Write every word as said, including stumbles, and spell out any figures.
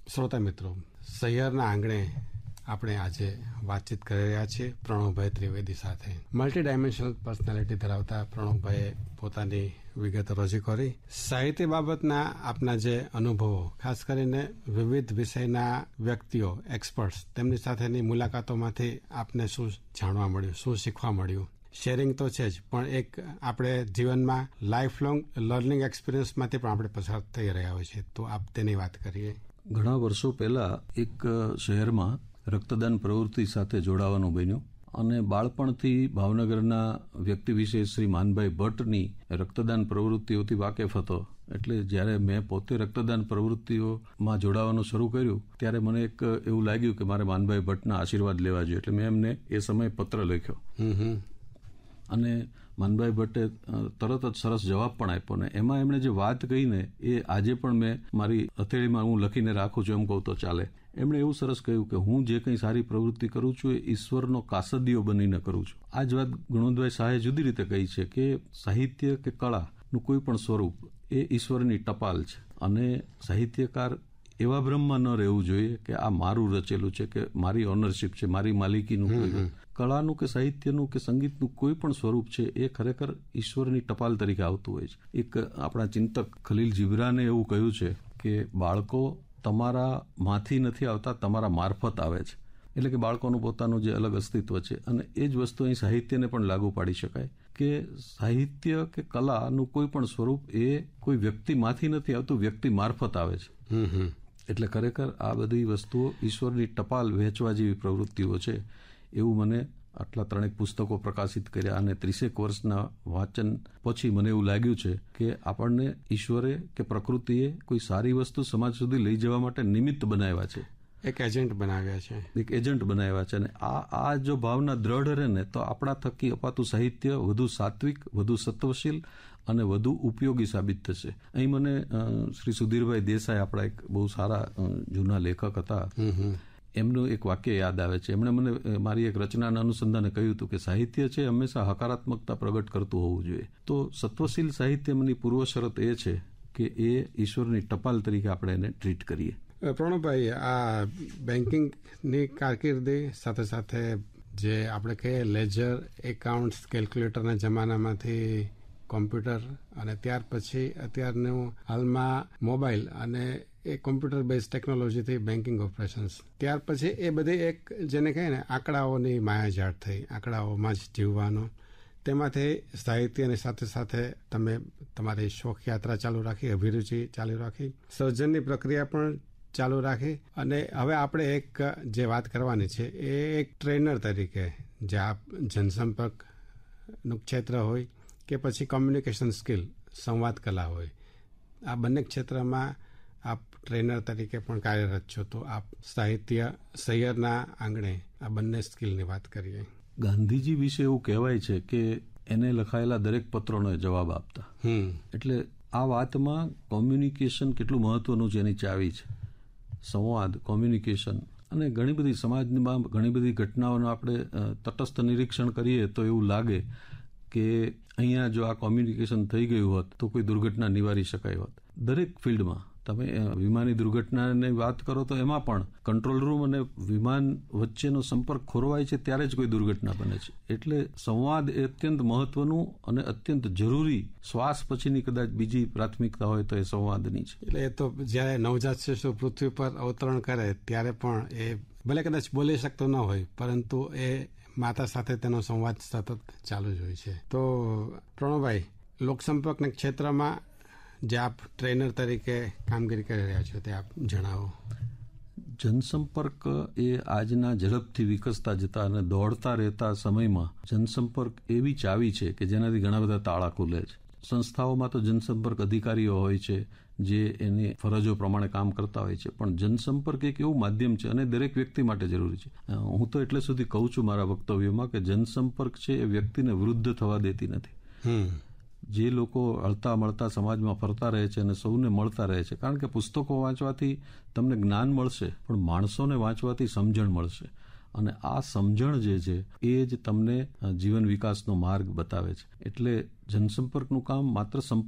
શ્રોતા મિત્રો, સહિયરના આંગણે આપણે આજે વાતચીત કરી રહ્યા છીએ પ્રણવભાઈ ત્રિવેદી સાથે. મલ્ટી ડાયમેન્શનલ પર્સનાલિટી ધરાવતા પ્રણવભાઈએ પોતાની વિગત રજૂ કરી. સાહિત્ય બાબતના આપના જે અનુભવો, ખાસ કરીને વિવિધ વિષયના વ્યક્તિઓ, એક્સપર્ટ્સ, તેમની સાથેની મુલાકાતોમાંથી આપને શું જાણવા મળ્યું, શું શીખવા મળ્યું? શેરિંગ તો છે જ, પણ એક આપણે જીવનમાં લાઈફ લોંગ લર્નિંગ એક્સપિરિયન્સમાંથી પણ આપણે પસાર થઈ રહ્યા હોય છે, તો આપ તેની વાત કરીએ. ઘણા વર્ષો પહેલા એક શહેરમાં રક્તદાન પ્રવૃત્તિ સાથે જોડાવાનું બન્યું અને બાળપણથી ભાવનગરના વ્યક્તિ વિશેષ શ્રી માનભાઈ ભટ્ટની રક્તદાન પ્રવૃત્તિઓથી વાકેફ હતો. એટલે જ્યારે મેં પોતે રક્તદાન પ્રવૃત્તિઓમાં જોડાવાનું શરૂ કર્યું ત્યારે મને એક એવું લાગ્યું કે મારે માનભાઈ ભટ્ટના આશીર્વાદ લેવા જોઈએ. એટલે મેં એમને એ સમયે પત્ર લખ્યો અને માનભાઈ ભટ્ટે તરત જ સરસ જવાબ પણ આપ્યો. ને એમાં એમણે જે વાત કહીને એ આજે પણ મેં મારી હથેળીમાં હું લખીને રાખું છું, એમ કહું તો ચાલે. એમણે એવું સરસ કહ્યું કે હું જે કંઈ સારી પ્રવૃત્તિ કરું છું એ ઈશ્વરનો કાસદીઓ બનીને કરું છું. આ જ વાત ગુણવંતભાઈ શાહે જુદી રીતે કહી છે કે સાહિત્ય કે કળાનું કોઈ પણ સ્વરૂપ એ ઈશ્વરની ટપાલ છે અને સાહિત્યકાર એવા ભ્રમમાં ન રહેવું જોઈએ કે આ મારું રચેલું છે કે મારી ઓનરશીપ છે, મારી માલિકીનું. કળાનું કે સાહિત્યનું કે સંગીતનું કોઈ પણ સ્વરૂપ છે એ ખરેખર ઈશ્વરની ટપાલ તરીકે આવતું હોય છે. એક આપણા ચિંતક ખલીલ જીબ્રાને એવું કહ્યું છે કે બાળકો તમારા માંથી નથી આવતા, તમારા મારફત આવે છે. એટલે કે બાળકોનું પોતાનું જે અલગ અસ્તિત્વ છે અને એ જ વસ્તુ અહીં સાહિત્યને પણ લાગુ પાડી શકાય કે સાહિત્ય કે કલાનું કોઈ પણ સ્વરૂપ એ કોઈ વ્યક્તિમાંથી નથી આવતું, વ્યક્તિ મારફત આવે છે. એટલે ખરેખર આ બધી વસ્તુઓ ઈશ્વરની ટપાલ વહેંચવા જેવી પ્રવૃત્તિઓ છે એવું મને આટલા ત્રણેક પુસ્તકો પ્રકાશિત કર્યા અને ત્રીસેક વર્ષના વાંચન પછી મને એવું લાગ્યું છે કે આપણને ઈશ્વરે કે પ્રકૃતિએ કોઈ સારી વસ્તુ સમાજ સુધી લઈ જવા માટે નિમિત્ત બનાવ્યા છે, એક એજન્ટ બનાવ્યા છે, એક એજન્ટ બનાવ્યા છે. અને આ આ જો ભાવના દ્રઢ રહે ને તો આપણા થકી અપાતું સાહિત્ય વધુ સાત્વિક, વધુ સત્વશીલ અને વધુ ઉપયોગી સાબિત થશે. અહીં મને શ્રી સુધીરભાઈ દેસાઈ, આપણા એક બહુ સારા જૂના લેખક હતા, એમનું એક વાક્ય યાદ આવે છે. એમણે મને મારી એક રચનાના અનુસંધાને કહ્યું હતું કે સાહિત્ય છે હંમેશા હકારાત્મકતા પ્રગટ કરતું હોવું જોઈએ. તો સત્વશીલ સાહિત્યની પૂર્વ શરત એ છે કે એ ઈશ્વરની ટપાલ તરીકે આપણે એને ટ્રીટ કરીએ. પ્રણવભાઈ, આ બેન્કિંગની કારકિર્દી સાથે સાથે જે આપણે કહીએ લેજર, એકાઉન્ટ્સ, કેલ્ક્યુલેટરના જમાનામાંથી કોમ્પ્યુટર અને ત્યાર પછી અત્યારનું હાલમાં મોબાઈલ અને એ કોમ્પ્યુટર બેઝ ટેકનોલોજીથી બેન્કિંગ ઓપરેશન્સ, ત્યાર પછી એ બધી એક જેને કહીએ ને આંકડાઓની માયાજાળ થઈ, આંકડાઓમાં જ જીવવાનો. તેમાંથી સાહિત્યની સાથે સાથે તમે તમારી શોખ યાત્રા ચાલુ રાખી, અભિરુચિ ચાલુ રાખી, સર્જનની પ્રક્રિયા પણ ચાલુ રાખી અને હવે આપણે એક જે વાત કરવાની છે એ એક ટ્રેનર તરીકે, જે આપ જનસંપર્કનું ક્ષેત્ર હોય કે પછી કોમ્યુનિકેશન સ્કિલ, સંવાદ કલા હોય, આ બંને ક્ષેત્રમાં આપ ટ્રેનર તરીકે પણ કાર્યરત છો. તો આપ સાહિત્ય, સહિયરના આંગણે આ બંને સ્કિલની વાત કરીએ. ગાંધીજી વિશે એવું કહેવાય છે કે એને લખાયેલા દરેક પત્રોનો જવાબ આપતા. એટલે આ વાતમાં કોમ્યુનિકેશન કેટલું મહત્વનું છે એની ચાવી છે. સંવાદ, કોમ્યુનિકેશન અને ઘણી બધી સમાજમાં ઘણી બધી ઘટનાઓનું આપણે તટસ્થ નિરીક્ષણ કરીએ તો એવું લાગે કે અહીંયા જો આ કોમ્યુનિકેશન થઈ ગયું હોત તો કોઈ દુર્ઘટના નિવારી શકાય હોત. દરેક ફિલ્ડમાં તમે વિમાની દુર્ઘટનાની વાત કરો તો એમાં પણ કંટ્રોલ રૂમ અને વિમાન વચ્ચેનો સંપર્ક ખોરવાય છે ત્યારે જ કોઈ દુર્ઘટના બને છે. એટલે સંવાદ એ અત્યંત મહત્વનું અને અત્યંત જરૂરી, શ્વાસ પછીની કદાચ બીજી પ્રાથમિકતા હોય તો એ સંવાદની છે. એટલે એ તો જ્યારે નવજાત શિશુ પૃથ્વી પર અવતરણ કરે ત્યારે પણ એ ભલે કદાચ બોલી શકતો ન હોય પરંતુ એ માતા સાથે તેનો સંવાદ સતત ચાલુ જ હોય છે. તો પ્રણવભાઈ, લોકસંપર્કના ક્ષેત્રમાં જે આપ ટ્રેનર તરીકે કામગીરી કરી રહ્યા છો તે આપ જણાવો. જનસંપર્ક એ આજના ઝડપથી વિકસતા જતા અને દોડતા રહેતા સમયમાં જનસંપર્ક એવી ચાવી છે કે જેનાથી ઘણા બધા તાળા ખુલે છે. સંસ્થાઓમાં તો જનસંપર્ક અધિકારીઓ હોય છે જે એની ફરજો પ્રમાણે કામ કરતા હોય છે, પણ જનસંપર્ક એક એવું માધ્યમ છે અને દરેક વ્યક્તિ માટે જરૂરી છે. હું તો એટલે સુધી કહું છું મારા વક્તવ્યમાં કે જનસંપર્ક છે એ વ્યક્તિને વૃદ્ધ થવા દેતી નથી. જે લોકો હળતા મળતા સમાજમાં ફરતા રહે છે અને સૌને મળતા રહે છે, કારણ કે પુસ્તકો વાંચવાથી તમને જ્ઞાન મળશે પણ માણસોને વાંચવાથી સમજણ મળશે અને આ સમજણ જે છે એ જ તમને જીવન વિકાસનો માર્ગ બતાવે છે. એટલે જનસંપર્કનું કામ માત્ર